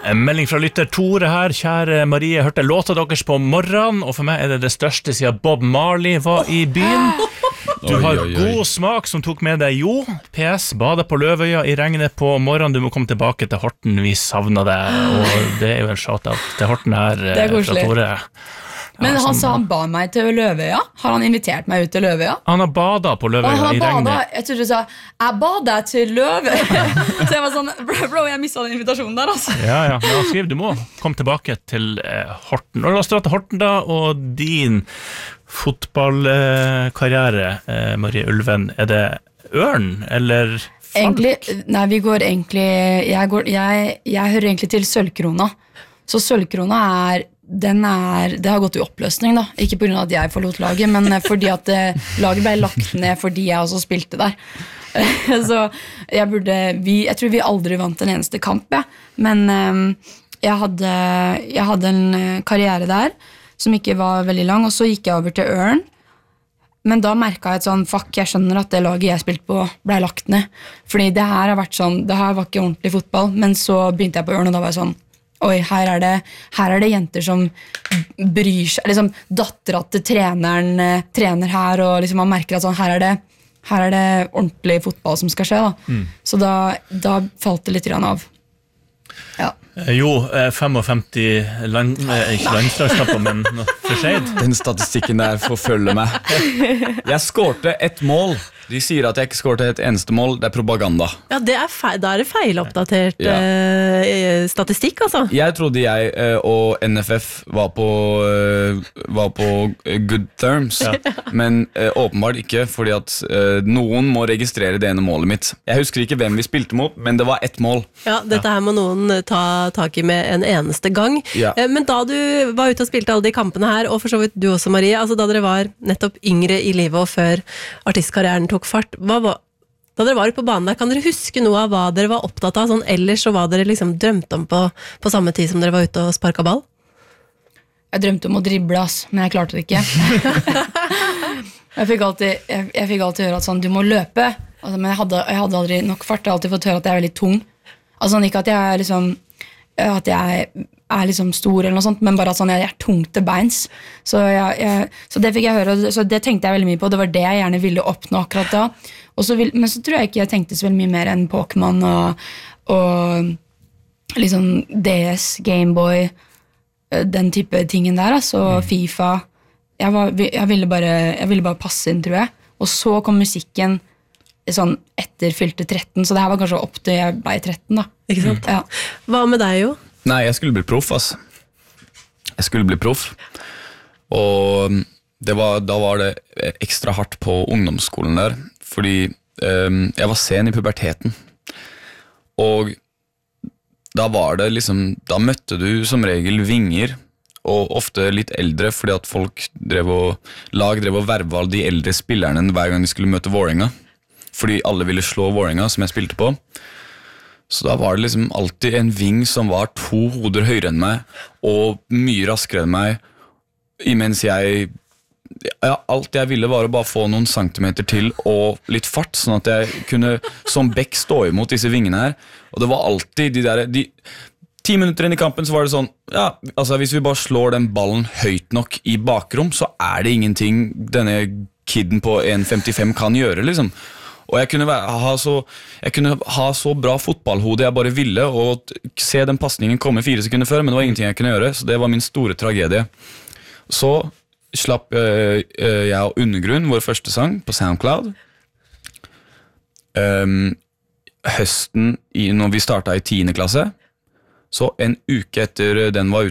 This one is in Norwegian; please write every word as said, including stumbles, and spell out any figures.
En melding fra lytter Tore her. Kjære Marie, jeg hørte låta deres på morgenen, og for meg er det det største siden Bob Marley var i byen. Du har oi, oi, oi. God smak som tok med deg jo. P S, bada på Løvøya i regnet på morgenen. Du må komme tilbake til Horten, vi savner deg. Og det er jo en shout-out til Horten her fra Tore. Men ja, han sa han ba meg til Løvøya. Har han invitert meg ut til Løvøya? Han har badet på Løvøya i regnet. Jeg trodde du sa, jeg badet til Løvøya. Så jeg var sånn, bro, bro jeg mistet den invitasjonen der altså. Ja, ja, men han skriver, du må komme tilbake til eh, Horten. Og la oss dra til Horten da, og din fotballkarriere, eh, Marie Ulven. Er det Ørn, eller Falk? Egentlig, nei, vi går egentlig, jeg, går, jeg, jeg hører egentlig til Sølvkrona. Så Sølvkrona er Den er, det har gått i oppløsning da. Ikke på grunn av at jeg forlot laget, men fordi at laget ble lagt ned fordi jeg også spilte der. Så jeg burde vi, jeg tror vi aldri vant en eneste kamp ja. Men um, jeg, hadde, jeg hadde en karriere der som ikke var veldig lang, og så gikk jeg over til Ørn. Men da merket jeg et sånn, fuck, jeg skjønner at det laget jeg spilte på ble lagt ned. Fordi det her har vært sånn, det her var ikke ordentlig fotball. Men så begynte jeg på Ørn, og da var jeg sånn, oi, her er det, her er det jenter som bryr seg, liksom dattera til treneren trener her, og liksom man merker at sånn, her er det, her er det ordentlig fotball som skal skje da. Mm. Så da, da falt det litt grann av. Ja. Jo, femtifem land, ikke landslagskamper, men for seg. Den statistikken der forfølger meg. Jeg skårte ett mål. De sier at jeg ikke skårte et eneste mål. Det er propaganda. Ja, det er feil, da er det feiloppdatert ja. uh, statistikk, altså. Jeg trodde jeg uh, og N F F var på, uh, var på good terms, ja. Men uh, åpenbart ikke, fordi at uh, noen må registrere det ene målet mitt. Jeg husker ikke hvem vi spilte mot, men det var ett mål. Ja, dette her må noen ta tak i med en eneste gang. Ja. Uh, men da du var ute og spilte alle de kampene her, og for så vidt du også, Marie, altså da dere var nettopp yngre i livet og før artistkarrieren tok fart, hva var, da dere var på banen der, kan dere huske noe av hva dere var opptatt av sånn ellers, og hva dere liksom drømte om på, på samme tid som dere var ute og sparket ball? Jeg drømte om å drible, ass, men jeg klarte det ikke. jeg, fikk alltid, jeg, jeg fikk alltid høre at sånn, du må løpe, altså, men jeg hadde, jeg hadde aldri nok fart, jeg har alltid fått høre at jeg er veldig tung. Altså ikke at jeg er liksom, at jeg er liksom stor eller noe sånt, men bare at sånn, jeg er tung til beins. Så, jeg, jeg, så det fikk jeg høre, så det tenkte jeg veldig mye på, det var det jeg gjerne ville oppnå akkurat da. Og så vil, men så tror jeg ikke jeg tenkte så veldig mye mer enn Pokémon og, og liksom D S, Gameboy, den type tingen der, altså mm. FIFA. Jeg, var, jeg, ville bare, jeg ville bare passe inn, tror jeg. Og så kom musikken sånn etter fylte tretten, så det her var kanskje opp til jeg ble tretten da. Ikke sant? Ja. Hva med deg jo? Nei, jeg skulle bli proff, ass. Jeg skulle bli proff. Og det var, da var det ekstra hardt på ungdomsskolen der, fordi um, jeg var sen i puberteten. Og da var det liksom, da møtte du som regel vinger, og ofte litt eldre, fordi at folk drev og, lag drev og verva alle de eldre spillerne hver gang de skulle møte Vålerenga. Fordi alle ville slå Vålerenga, som jeg spilte på. Så da var det liksom alltid en ving som var to hoder høyere enn meg, og mye raskere enn meg, imens jeg, ja, alt jeg ville var å bare få noen centimeter til, og litt fart, sånn at jeg kunne som bekk stå imot disse vingene her. Og det var alltid de der, de, ti minutter inn i kampen så var det sånn, ja, altså hvis vi bare slår den ballen høyt nok i bakrom, så er det ingenting denne kidden på en femtifem kan gjøre, liksom. Og jeg kunne, ha så, jeg kunne ha så bra fotballhode jeg bare ville, og se den passningen komme fire sekunder før, men det var ingenting jeg kunne gjøre, så det var min store tragedie. Så slapp øh, jeg og Undergrunn vår første sang på SoundCloud. Um, høsten, i, når vi startet i tiende klasse, så en uke etter den var